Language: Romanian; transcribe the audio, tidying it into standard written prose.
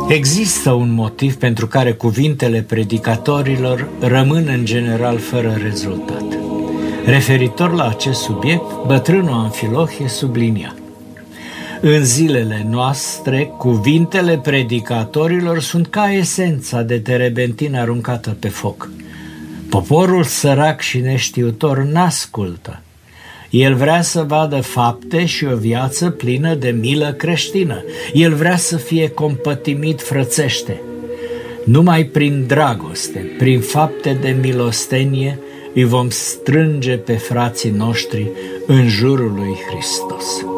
Există un motiv pentru care cuvintele predicatorilor rămân în general fără rezultat. Referitor la acest subiect, bătrânul Amfilohie sublinia: în zilele noastre, cuvintele predicatorilor sunt ca esența de terebentină aruncată pe foc. Poporul sărac și neștiutor n-ascultă. El vrea să vadă fapte și o viață plină de milă creștină. El vrea să fie compătimit frățește. Numai prin dragoste, prin fapte de milostenie, îi vom strânge pe frații noștri în jurul lui Hristos.